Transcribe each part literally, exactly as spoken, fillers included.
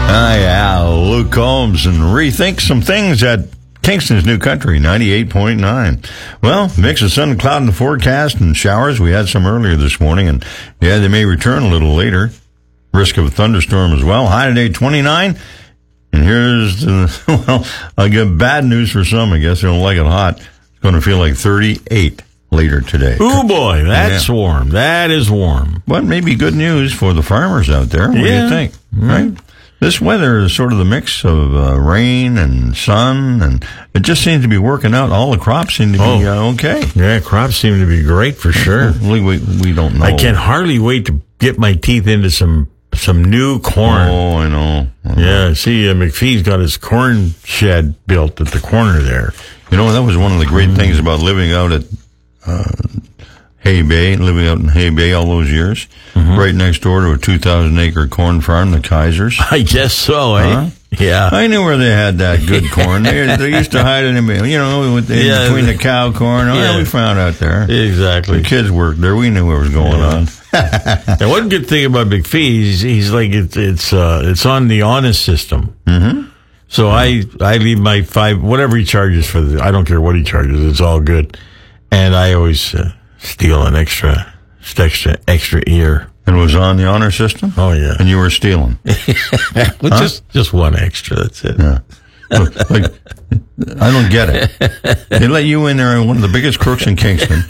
Ah, yeah, Luke Combs, and rethink some things at Kingston's New Country, ninety-eight point nine. Well, mix of sun and cloud in the forecast and showers. We had some earlier this morning, and yeah, they may return a little later. Risk of a thunderstorm as well. High today, twenty-nine. And here's the, well, I get bad news for some, I guess. They don't like it hot. It's going to feel like thirty-eight later today. Oh, boy, that's yeah. warm. That is warm. But maybe good news for the farmers out there. What yeah. do you think? Mm-hmm. Right? This weather is sort of the mix of uh, rain and sun, and it just seems to be working out. All the crops seem to be oh. uh, okay. Yeah, crops seem to be great for sure. we, we, we don't know. I can hardly wait to get my teeth into some some new corn. Oh, I know. I know. Yeah, see, uh, McPhee's got his corn shed built at the corner there. You know, that was one of the great mm. things about living out at uh, Hay Bay, living out in Hay Bay all those years, mm-hmm. right next door to a two thousand acre corn farm, the Kaisers. I guess so, eh? Huh? Yeah. I knew where they had that good corn. They, they used to hide it in, you know, in yeah, between the cow corn. Oh, yeah. yeah, we found out there. Exactly. The kids worked there. We knew what was going yeah. on. And one good thing about McPhee, he's, he's like, it's it's uh, it's on the honest system. Mm-hmm. So I, I leave my five, whatever he charges for the, I don't care what he charges, it's all good. And I always uh, steal an extra, extra, extra ear. And it was on the honor system? Oh, yeah. And you were stealing? well, huh? just, just one extra, that's it. Yeah. Like, I don't get it. They let you in there, one of the biggest crooks in Kingston.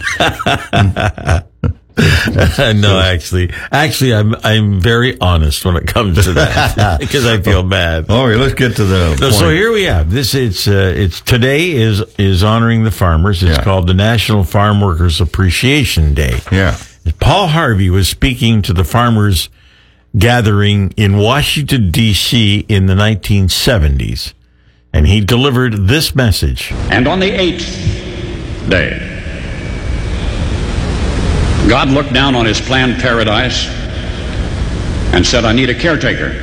no, actually, actually, I'm I'm very honest when it comes to that because I feel bad. All right, let's get to the so, point. So here we have this. It's uh, it's today is is honoring the farmers. It's yeah. called the National Farm Workers Appreciation Day. Yeah. Paul Harvey was speaking to the farmers gathering in Washington D C in the nineteen seventies, and he delivered this message. And on the eighth day, God looked down on his planned paradise and said, I need a caretaker.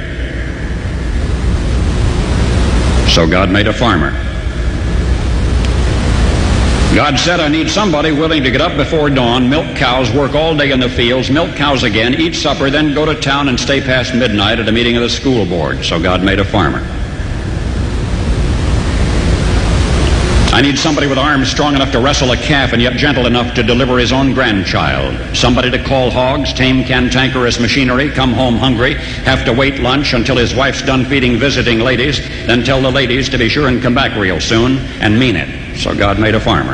So God made a farmer. God said, I need somebody willing to get up before dawn, milk cows, work all day in the fields, milk cows again, eat supper, then go to town and stay past midnight at a meeting of the school board. So God made a farmer. I need somebody with arms strong enough to wrestle a calf and yet gentle enough to deliver his own grandchild. Somebody to call hogs, tame cantankerous machinery, come home hungry, have to wait lunch until his wife's done feeding visiting ladies, then tell the ladies to be sure and come back real soon, and mean it. So God made a farmer.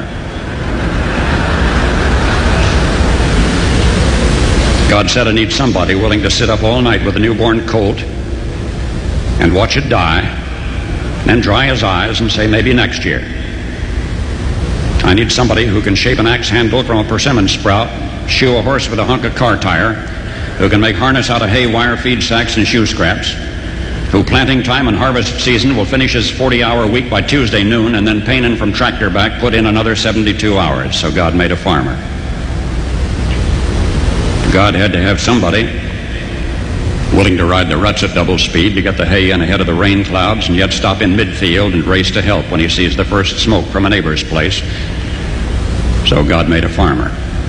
God said, I need somebody willing to sit up all night with a newborn colt and watch it die, then dry his eyes and say, maybe next year. I need somebody who can shape an axe handle from a persimmon sprout, shoe a horse with a hunk of car tire, who can make harness out of hay wire, feed sacks, and shoe scraps, who planting time and harvest season will finish his forty-hour week by Tuesday noon, and then painin' from tractor back put in another seventy-two hours. So God made a farmer. God had to have somebody willing to ride the ruts at double speed to get the hay in ahead of the rain clouds and yet stop in midfield and race to help when he sees the first smoke from a neighbor's place. So God made a farmer.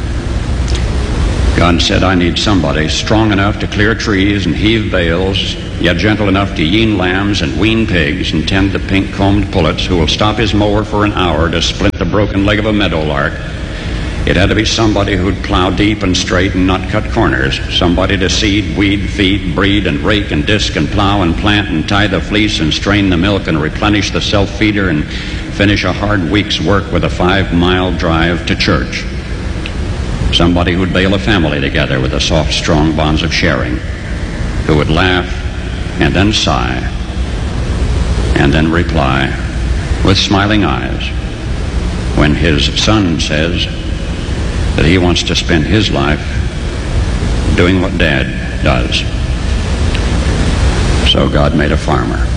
God said, I need somebody strong enough to clear trees and heave bales, yet gentle enough to yean lambs and wean pigs and tend the pink-combed pullets, who will stop his mower for an hour to splint the broken leg of a meadowlark. It had to be somebody who'd plow deep and straight and not cut corners. Somebody to seed, weed, feed, breed, and rake and disc and plow and plant and tie the fleece and strain the milk and replenish the self-feeder and finish a hard week's work with a five-mile drive to church. Somebody who'd bail a family together with the soft, strong bonds of sharing, who would laugh and then sigh and then reply with smiling eyes when his son says that he wants to spend his life doing what Dad does. So God made a farmer.